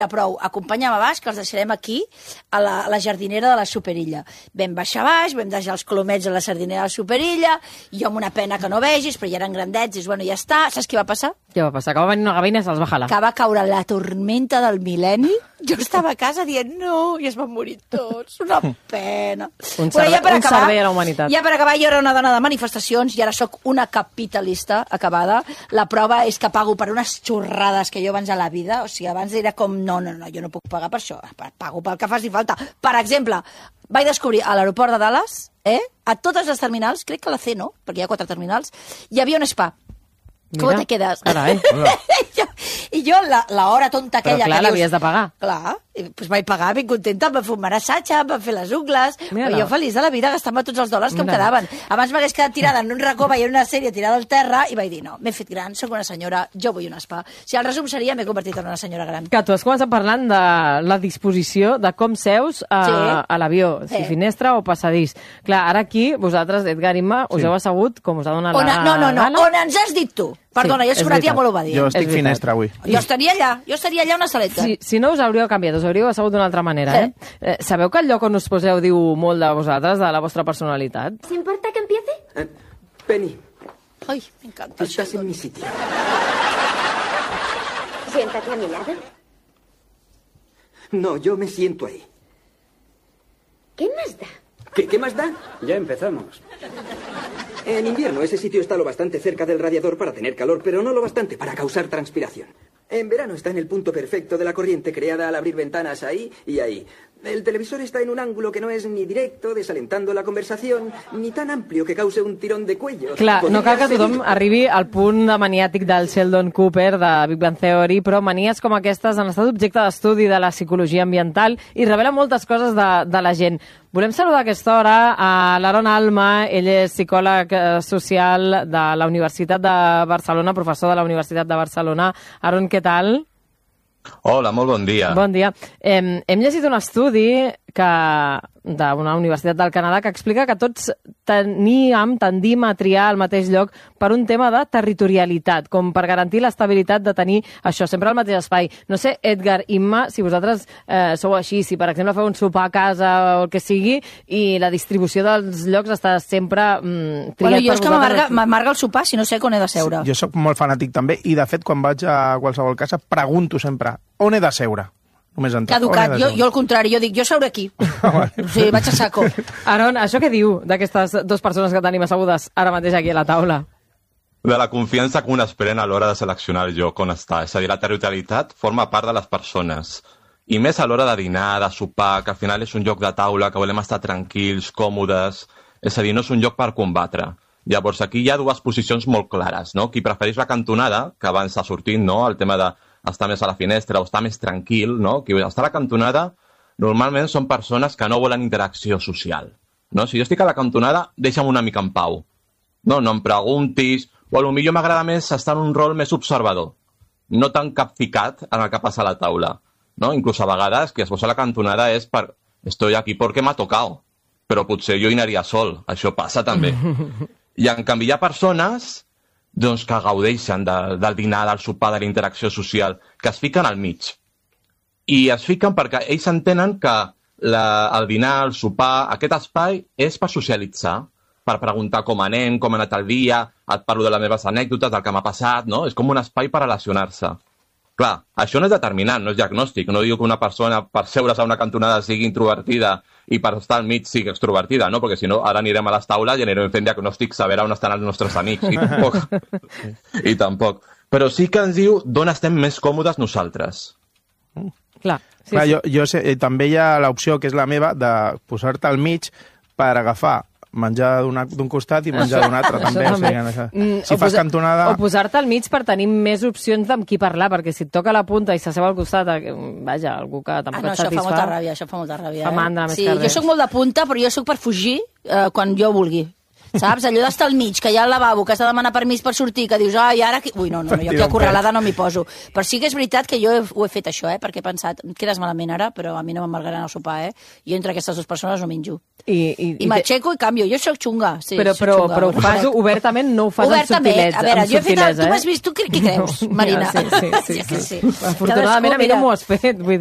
prou, acompanya'm a baix, que els deixarem aquí, a la jardinera de la Superilla. Vam baixar baix, vam deixar els colomets a la jardinera de la Superilla, jo amb una pena que no vegis, però ja eren grandets, dius, bueno, ja està. Saps què va passar? Què va passar? Que va venir una gavina i se'ls va jalar. Que va caure la tormenta del mil·lenni, jo estava a casa dient no, i es van morir tots, una pena. Un servei a la humanitat. Ja per acabar, jo era una dona de manifestacions i ara sóc una capitalista acabada. La prova és que pago per unes xorrades que jo abans a la vida, o sigui, abans era com no, jo no puc pagar per això, pago pel que faci falta. Per exemple, vaig descobrir a l'aeroport de Dallas, a totes les terminals, crec que la C no, perquè hi ha 4 terminals, hi havia un spa. ¿Cómo te quedas? Carai. I jo, la hora tonta aquella... Però clar, l'havies de pagar. Clar, doncs vaig pagar ben contenta, em van fer un massatge, em van fer les ungles, jo feliç de la vida, gastant-me tots els dòlars que em quedaven. Abans m'hagués quedat tirada en un racó veient una sèrie tirada al terra i vaig dir, no, m'he fet gran, sóc una senyora, jo vull un spa. Si el resum seria, m'he convertit en una senyora gran. Que tu has començat parlant de la disposició de com seus a l'avió, si finestra o passadís. Clar, ara aquí, vosaltres, Edgar i Imma, us heu assegut com us ha donat la gana. No, on ens has dit tu? Perdona, jo soc una tia molt obedient. Jo estic finestra avui. Jo estaria allà una saleta. Si no us hauríeu canviat, us hauríeu assegut d'una altra manera, Sabeu que el lloc on us poseu diu molt de vosaltres, de la vostra personalitat? ¿Se importa que empiece? Penny. Ay, me encanta. Estás en mi sitio. Siéntate a mi lado. No, yo me siento ahí. ¿Qué más da? ¿Qué más da? Ya empezamos. En invierno ese sitio está lo bastante cerca del radiador para tener calor, pero no lo bastante para causar transpiración. En verano está en el punto perfecto de la corriente creada al abrir ventanas ahí y ahí. El televisor está en un ángulo que no es ni directo, desalentando la conversación, ni tan amplio que cause un tirón de cuello. Clar, no cal que tothom arribi al punt de maniàtic del Sheldon Cooper de Big Bang Theory, però manies com aquestes han estat objecte d'estudi de la psicologia ambiental i revelen moltes coses de la gent. Volem saludar a aquesta hora a l'Aaron Alma, ell és psicòleg social de la Universitat de Barcelona, professor de la Universitat de Barcelona. Aaron, què tal? Hola, molt bon dia. Bon dia. Hem llegit un estudi d'una universitat del Canadà que explica que tots tendim a triar el mateix lloc per un tema de territorialitat, com per garantir l'estabilitat de tenir això, sempre al mateix espai. No sé, Edgar, Imma, si vosaltres sou així, si per exemple feu un sopar a casa o el que sigui i la distribució dels llocs està sempre triat per vosaltres. Jo és que m'amarga el sopar si no sé on he de seure. Jo sóc molt fanàtic també i de fet quan vaig a qualsevol casa pregunto sempre on he de seure. Caducat, jo al contrari, jo dic, jo seuré aquí. Sí, vaig a saco. Aaron, això què diu d'aquestes 2 persones que tenim assegudes ara mateix aquí a la taula? De la confiança que un es pren a l'hora de seleccionar el lloc on està. És a dir, la territorialitat forma part de les persones. I més a l'hora de dinar, de sopar, que al final és un lloc de taula, que volem estar tranquils, còmodes. És a dir, no és un lloc per combatre. Llavors, aquí hi ha 2 posicions molt clares, no? Qui prefereix la cantonada, que abans està sortint, no? El tema de estar més a la finestra o estar més tranquil, no? Qui està a la cantonada normalment són persones que no volen interacció social, no? Si jo estic a la cantonada, deixa'm una mica en pau. No em preguntis, o potser m'agrada més estar en un rol més observador, no tan capficat en el que passa a la taula, no? Inclús a vegades qui es posa a la cantonada és per estoy aquí porque m'ha tocado, però potser jo hi anaria sol, això passa també. I en canvi hi ha persones doncs que gaudeixen del dinar, del sopar, de la interacció social, que es fiquen al mig. I es fiquen perquè ells entenen que el dinar, el sopar, aquest espai és per socialitzar, per preguntar com anem, com ha anat el dia, et parlo de les meves anècdotes, del que m'ha passat, no? És com un espai per relacionar-se. Clar, això no és determinant, no és diagnòstic. No diu que una persona per seure's a una cantonada sigui introvertida i per estar al mig sigui extrovertida, no? Perquè si no, ara anirem a les taules i anirem fent diagnòstics a veure on estan els nostres amics. I tampoc. Però sí que ens diu d'on estem més còmodes nosaltres. Clar, sí. Clar, jo sé, també hi ha l'opció, que és la meva, de posar-te al mig per agafar menjar d'un costat i menjar d'un altre, també. O sigui, si fas cantonada... O posar-te al mig per tenir més opcions amb qui parlar, perquè si et toca la punta i s'asseu al costat, vaja, algú que tampoc et satisfà... Això fa molta ràbia, això fa molta ràbia. Fa mandra, més que res. Jo soc molt de punta, però jo soc per fugir quan jo vulgui. saps? Allò d'estar al mig, que hi ha el lavabo, que has de demanar permís per sortir, que dius, ai, ara... Ui, no, jo aquí acorralada no m'hi poso. Però sí que és veritat que jo ho he fet això, perquè he pensat, quedes malament ara, però a mi no m'embargaran el sopar, Jo entre aquestes dues persones no menjo. I m'aixeco i canvio. Jo soc xunga, sí. Però ho fas obertament, no ho fas amb subtilesa. A veure, jo he fet... Tu m'has vist, tu què creus, Marina? Sí. Afortunadament a mi no m'ho has fet, vull dir.